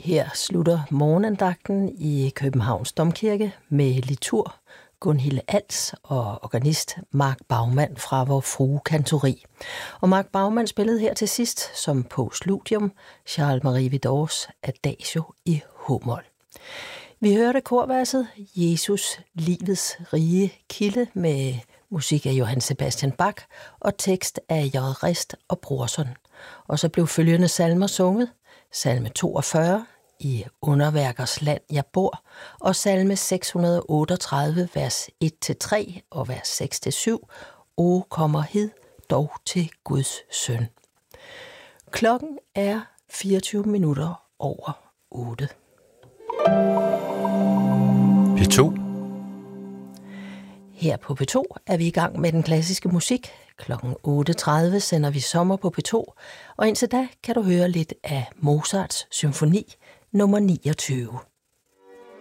Her slutter morgenandagten i Københavns Domkirke med liturg Gunhilde Als og organist Mark Baumann fra Vor Frue Kantori. Og Mark Baumann spillede her til sidst som postludium Charles-Marie Widors Adagio i h-mol. Vi hørte korverset Jesus, livets rige kilde med musik af Johann Sebastian Bach og tekst af J. Rist og Brorson. Og så blev følgende salmer sunget: salme 42, i underværkers land jeg bor, og salme 638, vers 1-3 og vers 6-7, O kommer hid dog til Guds søn. Klokken er 24 minutter over 8. P2. Her på P2 er vi i gang med den klassiske musik. Klokken 8.30 sender vi sommer på P2, og indtil da kan du høre lidt af Mozarts symfoni nummer 29.